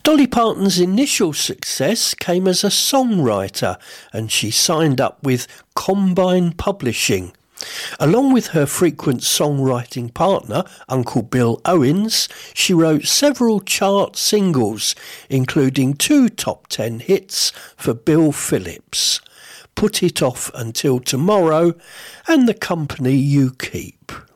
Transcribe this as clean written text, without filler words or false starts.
Dolly Parton's initial success came as a songwriter, and she signed up with Combine Publishing. Along with her frequent songwriting partner, Uncle Bill Owens, she wrote several chart singles, including 2 top 10 hits for Bill Phillips, Put It Off Until Tomorrow and The Company You Keep.